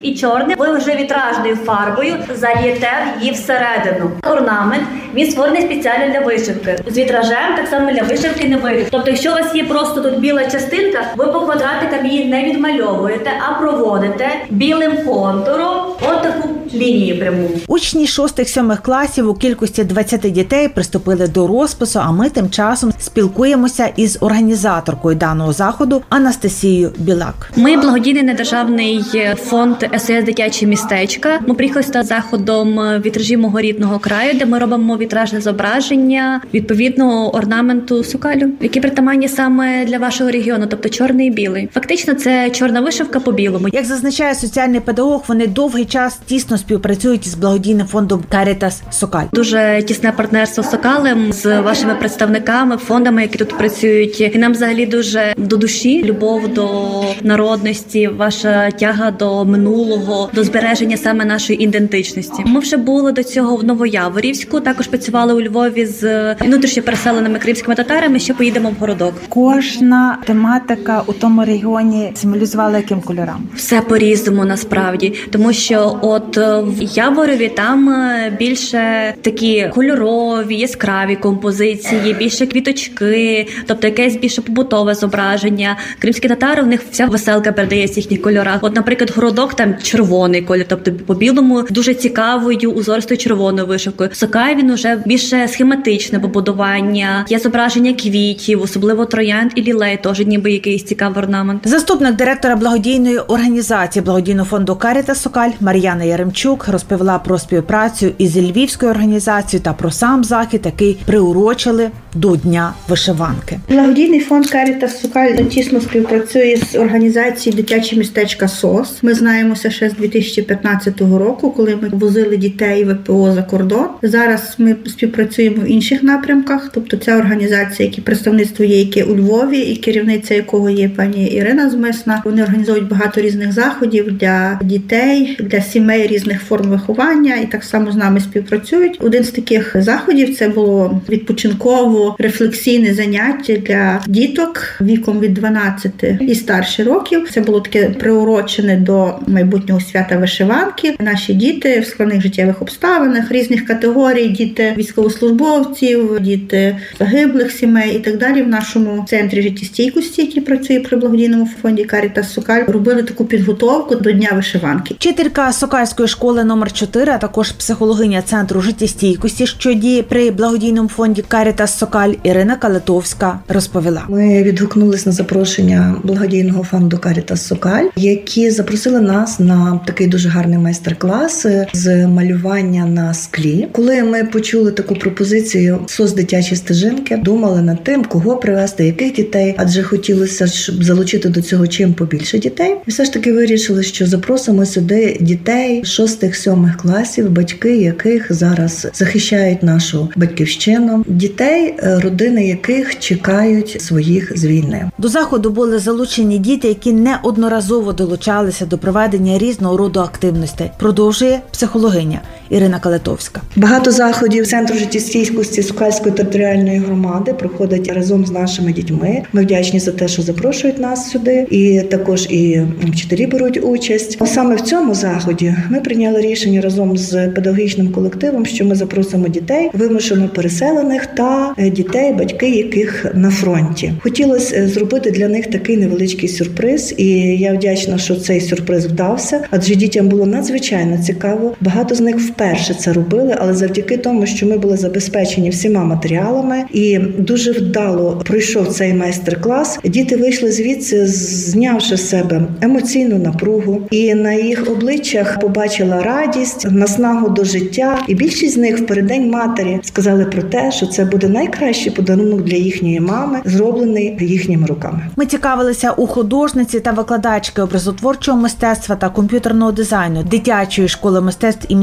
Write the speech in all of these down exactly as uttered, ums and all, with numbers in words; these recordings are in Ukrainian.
І чорний ви вже вітражною фарбою залієте її всередину. Орнамент, він створений спеціально для вишивки. З вітражем так само для вишивки не вийде. Тобто, якщо у вас є просто тут біла частинка, ви по квадратикам її не відмальовуєте, а проводите білим контуром от таку лінію пряму. Учні шостих-сьомих класів у кількості двадцяти дітей приступили до розпису, а ми тим часом спілкуємося із організаторкою даного заходу Анастасією Білак. Ми благодійний недержавний фонд ес о ес «Дитячі містечка». Ми приїхали з заходом вітражі мого рідного краю, де ми робимо вітражне зображення відповідного орнаменту сокалю, які притаманні саме для вашого регіону, тобто чорний і білий. Фактично це чорна вишивка по білому. Як зазначає соціальний педагог, вони довгий час тісно співпрацюють із благодійним фондом Caritas Сокаль. Дуже тісне партнерство з Сокалем, з вашими представниками, фондами, які тут працюють. І нам взагалі дуже до душі любов до народності, ваша тяга до минулого, до збереження саме нашої ідентичності. Ми вже були до цього в Новояворівську, також працювали у Львові з внутрішньо переселеними кримськими татарами, ще поїдемо в Городок. Кожна тематика у тому регіоні символізувала яким кольорам? Все по-різному насправді, тому що от в Яворові там більше такі кольорові, яскраві композиції, більше квіточки, тобто якесь більше побутове зображення. Кримські татари, в них вся веселка передається в їхніх кольорах. От, наприклад, Городок там червоний колір, тобто по-білому дуже цікавою узористою червоною вишивкою. Сокаль він уже більше схематичне побудування, є зображення квітів, особливо троянд і лілей, теж ніби якийсь цікавий орнамент. Заступник директора благодійної організації благодійного фонду Caritas Сокаль Мар'яна Яремчук розповіла про співпрацю із львівською організацією та про сам захід, який приурочили до Дня вишиванки. Благодійний фонд Caritas Сокаль тісно співпрацює з організацією «Дитячі містечка СОС». Ми знаємося ще з дві тисячі п'ятнадцятого року, коли ми возили дітей в ВПО за кордон. Зараз ми співпрацюємо в інших напрямках, тобто ця організація, які представництво є, яке у Львові, і керівниця якого є пані Ірина Змисна. Вони організовують багато різних заходів для дітей, для сімей різних форм виховання, і так само з нами співпрацюють. Один з таких заходів це було відпочинково-рефлексійне заняття для діток віком від дванадцяти і старше років. Це було таке приурочене до майбутнього свята вишиванки. Наші діти в складних життєвих обставинах, різних категорій, діти військовослужбовців, діти загиблих сімей і так далі в нашому центрі життєстійкості, який працює при благодійному фонді Caritas Сокаль, робили таку підготовку до Дня вишиванки. Вчителька Сокальської школи номер чотири, а також психологиня Центру життєстійкості, що діє при благодійному фонді Caritas Сокаль, Ірина Калитовська розповіла. Ми відгукнулись на запрошення благодійного фонду Caritas Сокаль, які запросили нас на такий дуже гарний майстер-клас з малювання на склі. Коли ми почули таку пропозицію «ес о ес «Дитячі стежинки», думали над тим, кого привезти, яких дітей, адже хотілося, щоб залучити до цього чим побільше дітей. І все ж таки вирішили, що запросимо сюди дітей шостих-сьомих класів, батьки яких зараз захищають нашу батьківщину, дітей, родини яких чекають своїх з війни. До заходу були залучені діти, які неодноразово долучалися до проведення різного роду активностей. Продовжує психологиня Ірина Калитовська. Багато заходів Центру життєстійкості Сокальської територіальної громади проходять разом з нашими дітьми. Ми вдячні за те, що запрошують нас сюди, і також і вчителі беруть участь. Саме в цьому заході ми прийняли рішення разом з педагогічним колективом, що ми запросимо дітей, вимушено переселених та дітей, батьки яких на фронті. Хотілося зробити для них такий невеличкий сюрприз, і я вдячна, що цей сюрприз вдався, адже дітям було надзвичайно цікаво. Багато з них вперше це робили, але завдяки тому, що ми були забезпечені всіма матеріалами і дуже вдало пройшов цей майстер-клас, діти вийшли звідси, знявши з себе емоційну напругу, і на їх обличчях побачила радість, наснагу до життя. І більшість з них в переддень матері сказали про те, що це буде найкращий подарунок для їхньої мами, зроблений їхніми руками. Ми цікавилися у художниці та викладачки образотворчого мистецтва та комп'ютерного дизайну дитячої школи мистецтв імені Віктора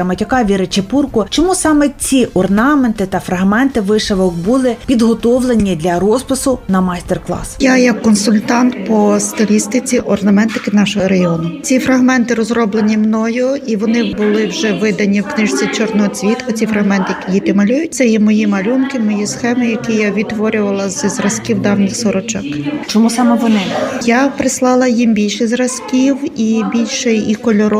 Матюка, Віри Чепурко. Чому саме ці орнаменти та фрагменти вишивок були підготовлені для розпису на майстер-клас? Я як консультант по стилістиці орнаментики нашого району. Ці фрагменти розроблені мною, і вони були вже видані в книжці «Чорноцвіт». Оці фрагменти, які діти малюють, це є мої малюнки, мої схеми, які я відтворювала зі зразків давніх сорочок. Чому саме вони? Я прислала їм більше зразків і більше і кольорових.